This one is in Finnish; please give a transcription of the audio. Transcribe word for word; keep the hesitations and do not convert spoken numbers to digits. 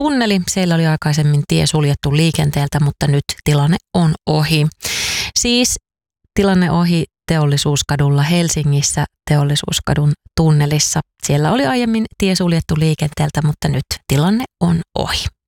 tunneli. Siellä oli aikaisemmin tie suljettu liikenteeltä, mutta nyt tilanne on ohi. Siis tilanne ohi Teollisuuskadulla Helsingissä, Teollisuuskadun tunnelissa. Siellä oli aiemmin tie suljettu liikenteeltä, mutta nyt tilanne on ohi.